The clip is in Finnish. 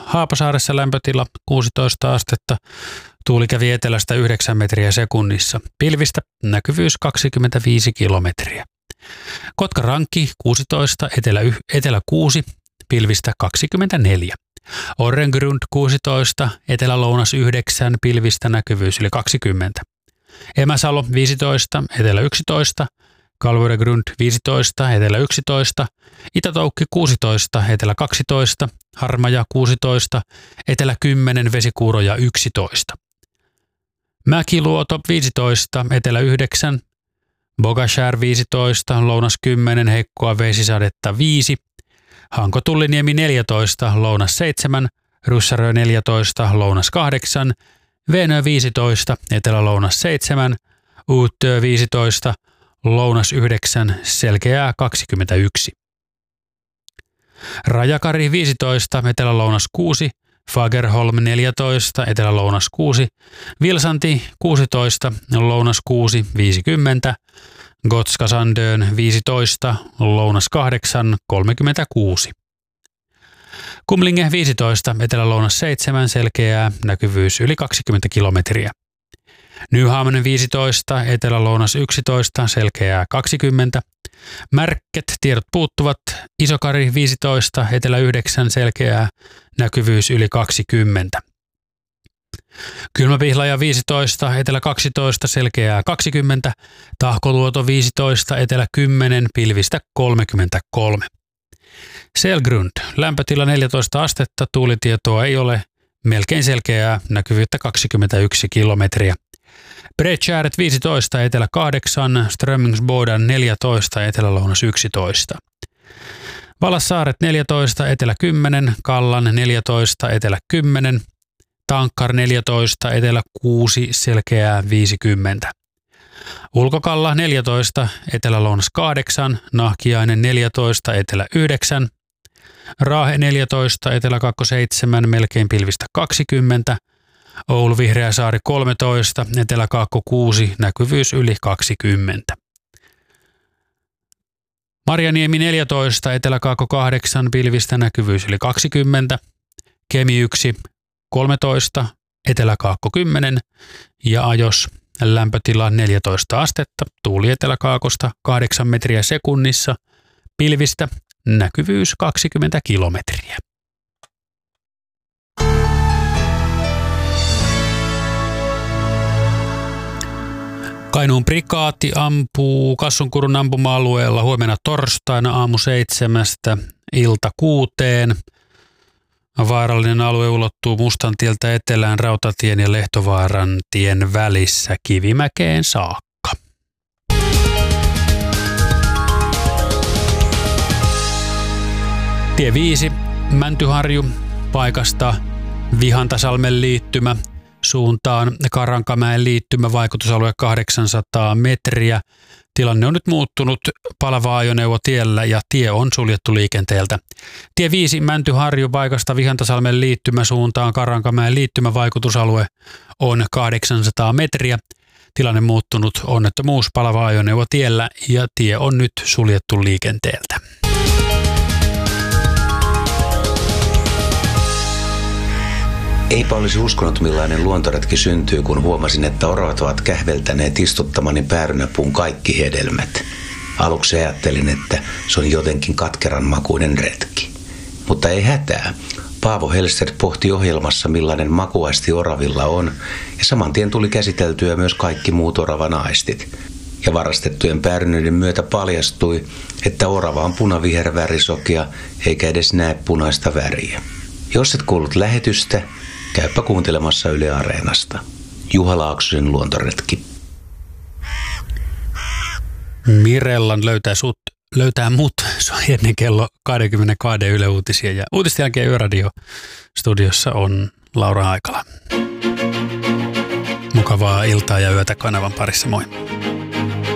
Haapasaaressa lämpötila 16 astetta. Tuuli kävi etelästä 9 metriä sekunnissa. Pilvistä näkyvyys 25 kilometriä. Kotkarankki 16, etelä 6, pilvistä 24. Orrengrund 16, etelä-lounas 9, pilvistä näkyvyys yli 20. Emäsalo 15, etelä 11. Kalvoregrund 15, etelä 11, Itä-Toukki 16, etelä 12, Harmaja 16, etelä 10, Vesikuuroja 11. Mäkiluoto 15, etelä 9, Bogashär 15, lounas 10, heikkoa vesisadetta 5, Hanko-Tulliniemi 14, lounas 7, Ryssärö 14, lounas 8, Veenö 15, etelä-lounas 7, Uuttöö 15, lounas 9, selkeää 21. Rajakari 15, etelä-lounas 6, Fagerholm 14, etelä-lounas 6, Vilsanti 16, lounas 6, 50, Gotska Sandön 15, lounas 8, 36. Kumlinge 15, etelä-lounas 7, selkeää, näkyvyys yli 20 kilometriä. Nyhamnen 15, etelä-lounas 11, selkeää 20. Märket, tiedot puuttuvat. Isokari 15, etelä 9, selkeää, näkyvyys yli 20. Kylmäpihlaja 15, etelä 12, selkeää 20. Tahkoluoto 15, etelä 10, pilvistä 33. Selgrund, lämpötila 14 astetta, tuulitietoa ei ole, melkein selkeää, näkyvyyttä 21 kilometriä. Bredtjäret 15, etelä 8, Strömingsboden 14, etelä-lounas 11. Valassaaret 14, etelä 10, Kallan 14, etelä 10, Tankkar 14, etelä 6, selkeää 50. Ulkokalla 14, etelä-lounas 8, Nahkiainen 14, etelä 9, Raahe 14, etelä 7, melkein pilvistä 20, Oulu Vihreäsaari 13, etelä-kaakko 6, näkyvyys yli 20. Marjaniemi 14, etelä-kaakko 8, pilvistä näkyvyys yli 20. Kemi 1, 13, etelä-kaakko 10 ja Ajos lämpötila 14 astetta, tuuli eteläkaakosta 8 metriä sekunnissa, pilvistä näkyvyys 20 kilometriä. Kainuun prikaati ampuu Kassunkurun ampuma-alueella huomenna torstaina aamu 7 ilta 6. Vaarallinen alue ulottuu Mustantieltä etelään Rautatien ja Lehtovaaran tien välissä Kivimäkeen saakka. Tie 5, Mäntyharju, paikasta Vihantasalmen liittymä suuntaan Karankamäen liittymä, vaikutusalue 800 metriä. Tilanne on nyt muuttunut, palava ajoneuvo tiellä ja tie on suljettu liikenteeltä. Tie 5 Mäntyharju, paikasta Vihantasalmen liittymä suuntaan Karankamäen liittymä, vaikutusalue on 800 metriä. Tilanne muuttunut, onnettomuus, palava ajoneuvo tiellä ja tie on nyt suljettu liikenteeltä. Eipä olisi uskonut, millainen luontoretki syntyy, kun huomasin, että oravat ovat kähveltäneet istuttamani päärynäpuun kaikki hedelmät. Aluksi ajattelin, että se on jotenkin katkeran makuinen retki. Mutta ei hätää. Paavo Hellstedt pohti ohjelmassa, millainen makuaisti oravilla on, ja saman tien tuli käsiteltyä myös kaikki muut oravan aistit. Ja varastettujen päärynöiden myötä paljastui, että orava on punavihervärisokea, eikä edes näe punaista väriä. Jos et kuullut lähetystä, käypä kuuntelemassa Yle Areenasta. Juha Laaksosen luontoretki. Mirellan löytää mut. Se on ennen kello 22 Yle Uutisia. Ja uutisten jälkeen Yöradio studiossa on Laura Haikala. Mukavaa iltaa ja yötä kanavan parissa. Moi.